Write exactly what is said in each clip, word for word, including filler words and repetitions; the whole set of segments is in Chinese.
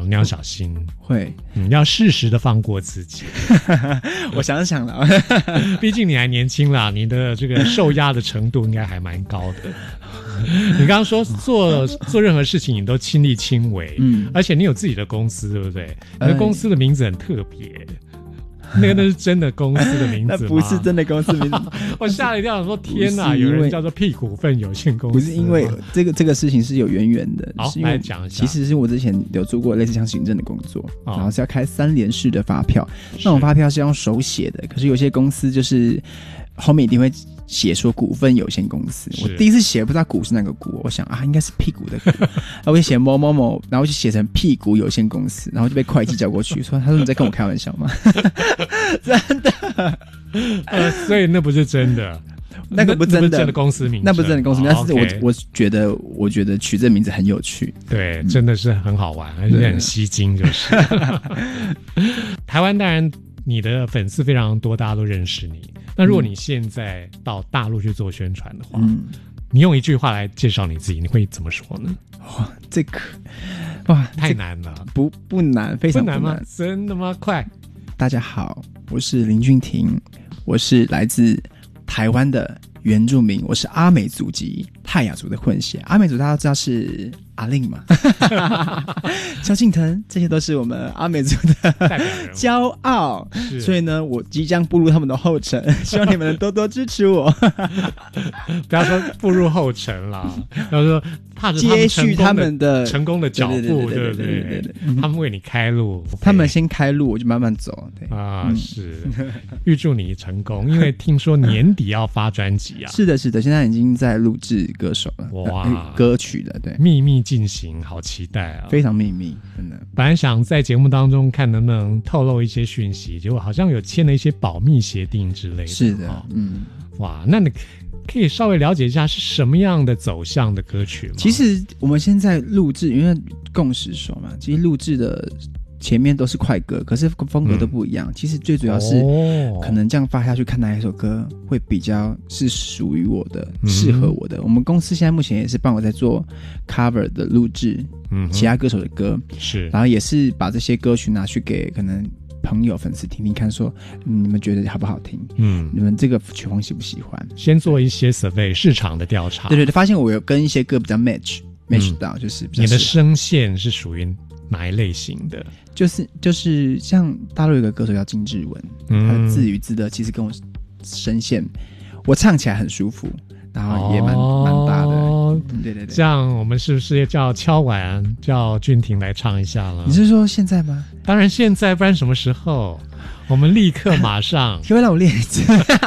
你要小心。 会， 嗯，要适时的放过自己。 我想想了， 毕竟你还年轻啦，你的这个受压的程度应该还蛮高的。你刚刚说做做任何事情你都亲力亲为，嗯，而且你有自己的公司，对不对？你的公司的名字很特别。那个那是真的公司的名字吗？ 那不是真的公司名字。 我吓了一跳，说天哪，有人叫做屁股份有限公司。 不是因为这个这个事情是有渊源的。 好，来讲一下。 其实是我之前有做过类似像行政的工作，哦、然后是要开三联式的发票，那种发票是用手写的，可是有些公司就是后面一定会写说股份有限公司。我第一次写不知道股是那个股，我想啊应该是屁股的股，然后我就写某某某，然后就写成屁股有限公司，然后就被会计叫过去说，他说你在跟我开玩笑吗？真的， 呃，所以那不是真的。 那个不是真的， 那不是真的公司名， 那不是真的公司名，但是我、 哦 okay、 我觉得我觉得取这名字很有趣， 对，真的是很好玩，而且很吸睛，就是。台湾当然你的粉丝非常多，大家都认识你。那如果你现在到大陆去做宣传的话，嗯，你用一句话来介绍你自己，你会怎么说呢？ 哇，这个哇太难了， 不不难，非常不难， 不难吗？真的吗？快！ 大家好，我是林俊廷，我是来自台湾的原住民，我是阿美族籍泰雅族的混血。阿美族大家都知道是阿令嘛，萧敬腾，这些都是我们阿美族的骄傲。所以呢，我即将步入他们的后尘，希望你们能多多支持我。 不要说步入后尘啦，要说踏着接续他们的成功的脚步，对不对？对对对，他们为你开路， 他们先开路，我就慢慢走。对啊，是，预祝你成功，因为听说年底要发专辑啊。 是的，是的，现在已经在录制歌手了，哇，歌曲了，对， 秘密进行，好期待啊， 非常秘密，真的。 本来想在节目当中看能不能透露一些讯息，结果好像有签了一些保密协定之类的。 是的，嗯， 哇，那你可以稍微了解一下是什么样的走向的歌曲吗？ 其实我们现在录制，因为共识手嘛，其实录制的前面都是快歌，可是风格都不一样。嗯、其实最主要是、哦、可能这样发下去，看哪一首歌会比较是属于我的、适、嗯、合我的。我们公司现在目前也是帮我在做 cover 的录制，嗯，其他歌手的歌是，然后也是把这些歌曲拿去给可能朋友粉丝听听看说，嗯，你们觉得好不好听？嗯，你们这个曲风喜不喜欢？ 先做一些 survey 市场的调查。 对对对，发现我有跟一些歌比较 match match 到，嗯、就是比较你的声线是属于哪一类型的？ 就是就是像大陆有个歌手叫金志文，嗯、他的自娱自乐其实跟我声线，我唱起来很舒服，然后也蛮蛮、哦、搭的。对对对， 这样我们是不是叫敲碗叫俊廷来唱一下了？ 你是说现在吗？ 当然现在，不然什么时候？我们立刻马上。 可不可以让我练一次？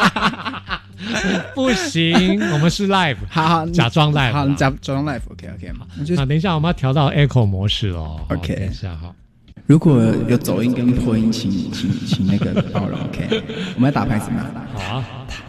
不行，我们是 live， 好好假装 live， 好，你假装 live，OK OK 好。 那等一下我们要调到 echo 模式哦。 OK， 等一下好。 如果有走音跟破音，请请请那个包容 OK。我们要打拍子吗？ 好啊。